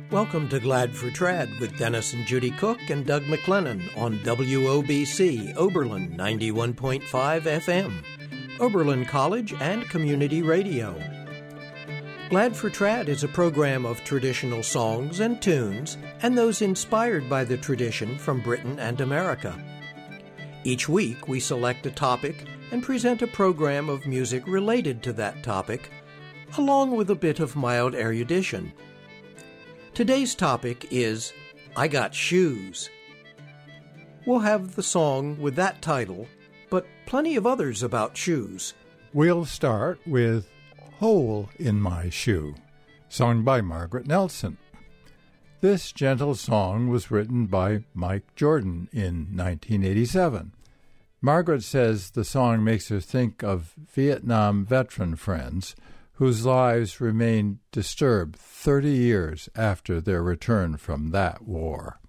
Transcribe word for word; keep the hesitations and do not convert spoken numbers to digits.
Welcome to Glad for Trad with Dennis and Judy Cook and Doug McLennan on W O B C, Oberlin ninety-one point five F M, Oberlin College and Community Radio. Glad for Trad is a program of traditional songs and tunes and those inspired by the tradition from Britain and America. Each week we select a topic and present a program of music related to that topic, along with a bit of mild erudition. Today's topic is I Got Shoes. We'll have the song with that title, but plenty of others about shoes. We'll start with Hole in My Shoe, sung by Margaret Nelson. This gentle song was written by Mike Jordan in nineteen eighty-seven. Margaret says the song makes her think of Vietnam veteran friends whose lives remained disturbed thirty years after their return from that war.